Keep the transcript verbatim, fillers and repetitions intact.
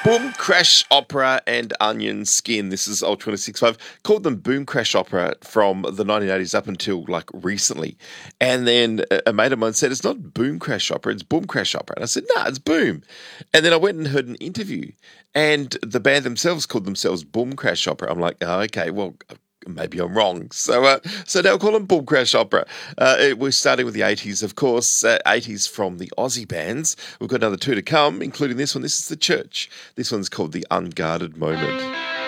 Boom Crash Opera and Onion Skin. This is Ultra six five. Called them Boom Crash Opera from the nineteen eighties up until like recently. And then a mate of mine said, it's not Boom Crash Opera, it's Boom Crash Opera. And I said, no, nah, it's Boom. And then I went and heard an interview and the band themselves called themselves Boom Crash Opera. I'm like, oh, okay, well, maybe I'm wrong. So uh, so now we'll call them Boom Crash Opera. Uh, it, we're starting with the eighties, of course, uh, eighties from the Aussie bands. We've got another two to come, including this one. This is The Church. This one's called The Unguarded Moment.